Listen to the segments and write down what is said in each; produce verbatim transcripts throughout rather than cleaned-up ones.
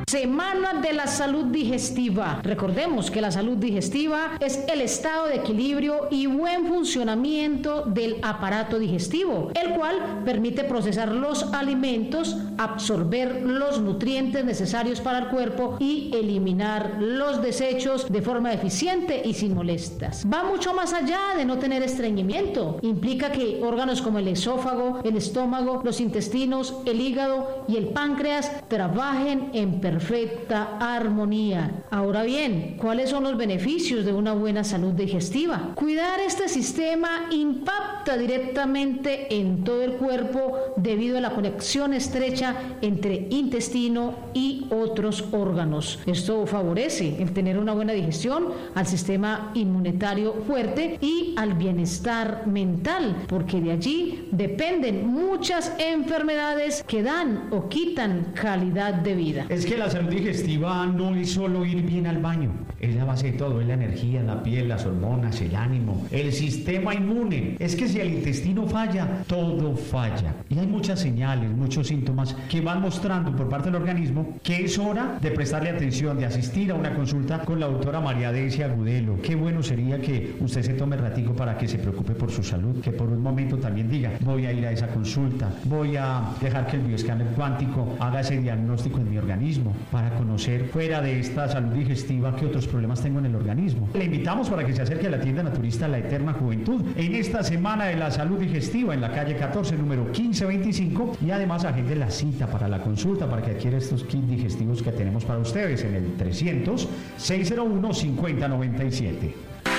Semana de la Salud Digestiva. Recordemos que la salud digestiva es el estado de equilibrio y buen funcionamiento del aparato digestivo, el cual permite procesar los alimentos, absorber los nutrientes necesarios para el cuerpo y eliminar los desechos de forma eficiente y sin molestias. Va mucho más allá de no tener estreñimiento. Implica que órganos como el esófago, el estómago, los intestinos, el hígado y el páncreas trabajen en perfecta armonía. Ahora bien, ¿cuáles son los beneficios de una buena salud digestiva? Cuidar este sistema impacta directamente en todo el cuerpo debido a la conexión estrecha entre intestino y otros órganos. Esto favorece el tener una buena digestión, al sistema inmunitario fuerte y al bienestar mental, porque de allí dependen muchas enfermedades que dan o quitan calidad de vida. Es que la salud digestiva no es solo ir bien al baño, es la base de todo, es la energía, la piel, las hormonas, el ánimo, el sistema inmune. Es que si el intestino falla, todo falla. Y hay muchas señales, muchos síntomas que van mostrando por parte del organismo que es hora de prestarle atención, de asistir a una consulta con la doctora María Decia Agudelo. Qué bueno sería que usted se tome ratico para que se preocupe por su salud, que por un momento también diga, voy a ir a esa consulta, voy a dejar que el bioescáner cuántico haga ese diagnóstico en mi organismo para conocer fuera de esta salud digestiva qué otros problemas tengo en el organismo. Le invitamos para que se acerque a la tienda naturista La Eterna Juventud en esta semana de la salud digestiva en la calle catorce, número quince veinticinco, y además agende la cita para la consulta para que adquiera estos kits digestivos que tenemos para ustedes en el trescientos, seiscientos uno, cincuenta noventa y siete.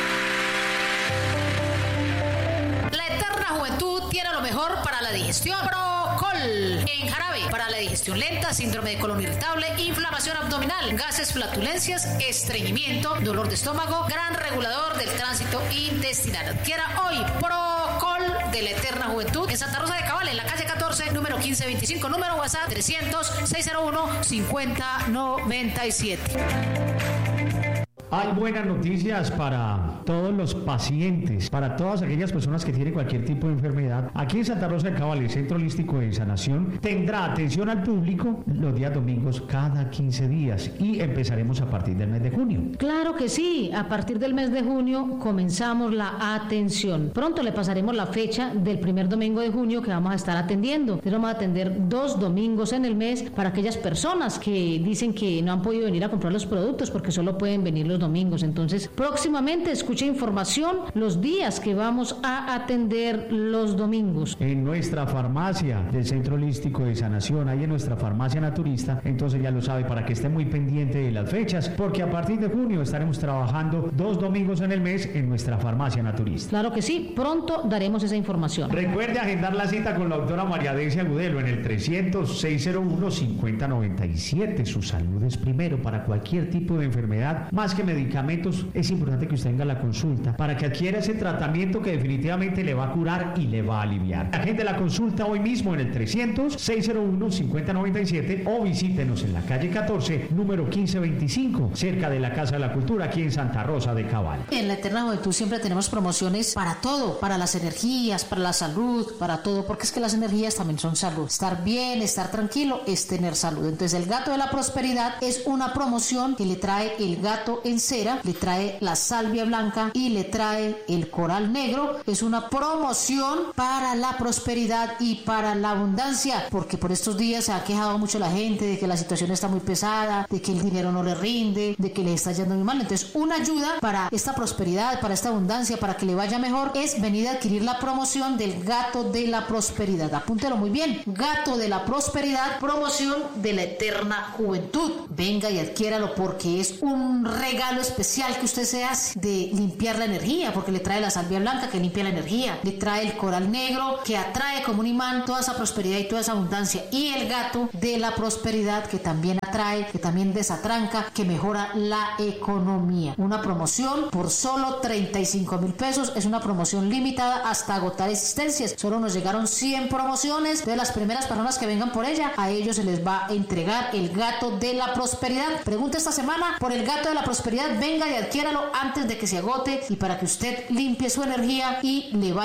La Eterna Juventud tiene lo mejor para la digestión. Procol en jarabe para la digestión lenta, síndrome de colon irritable, inflamación abdominal, gases, flatulencias, estreñimiento, dolor de estómago, gran regulador del tránsito intestinal. Adquiera hoy Procol de la Eterna Juventud en Santa Rosa de Cabal, en la calle catorce, número quince veinticinco, número WhatsApp trescientos, seiscientos uno, cincuenta noventa y siete. Hay buenas noticias para todos los pacientes, para todas aquellas personas que tienen cualquier tipo de enfermedad. Aquí en Santa Rosa de Cabal, el Centro Holístico de Sanación tendrá atención al público los días domingos cada quince días y empezaremos a partir del mes de junio. Claro que sí, a partir del mes de junio comenzamos la atención. Pronto le pasaremos la fecha del primer domingo de junio que vamos a estar atendiendo. Entonces vamos a atender dos domingos en el mes para aquellas personas que dicen que no han podido venir a comprar los productos porque solo pueden venir los domingos. Entonces, próximamente escuche información los días que vamos a atender los domingos. En nuestra farmacia del Centro Holístico de Sanación, ahí en nuestra farmacia naturista, entonces ya lo sabe, para que esté muy pendiente de las fechas, porque a partir de junio estaremos trabajando dos domingos en el mes en nuestra farmacia naturista. Claro que sí, pronto daremos esa información. Recuerde agendar la cita con la doctora María Decia Agudelo en el trescientos, seiscientos uno, cincuenta noventa y siete. Su salud es primero para cualquier tipo de enfermedad, más que medicamentos. Es importante que usted venga a la consulta para que adquiera ese tratamiento que definitivamente le va a curar y le va a aliviar. Agende la consulta hoy mismo en el trescientos, seiscientos uno, cincuenta noventa y siete o visítenos en la calle catorce, número quince veinticinco, cerca de la Casa de la Cultura, aquí en Santa Rosa de Cabal. En la Eterna Juventud siempre tenemos promociones para todo, para las energías, para la salud, para todo, porque es que las energías también son salud. Estar bien, estar tranquilo es tener salud. Entonces el Gato de la Prosperidad es una promoción que le trae el gato en cera, le trae la salvia blanca y le trae el coral negro. Es una promoción para la prosperidad y para la abundancia, porque por estos días se ha quejado mucho la gente de que la situación está muy pesada, de que el dinero no le rinde, de que le está yendo muy mal. Entonces una ayuda para esta prosperidad, para esta abundancia, para que le vaya mejor, es venir a adquirir la promoción del Gato de la Prosperidad. Apúntelo muy bien, Gato de la Prosperidad, promoción de la Eterna Juventud. Venga y adquiéralo porque es un regalo especial que usted se hace de limpiar la energía, porque le trae la salvia blanca que limpia la energía, le trae el coral negro que atrae como un imán toda esa prosperidad y toda esa abundancia, y el Gato de la Prosperidad que también atrae, que también desatranca, que mejora la economía. Una promoción por solo treinta y cinco mil pesos, es una promoción limitada hasta agotar existencias. Solo nos llegaron cien promociones, de las primeras personas que vengan por ella, a ellos se les va a entregar el Gato de la Prosperidad. Pregunta esta semana por el Gato de la Prosperidad, venga y adquiéralo antes de que se agote y para que usted limpie su energía y le vaya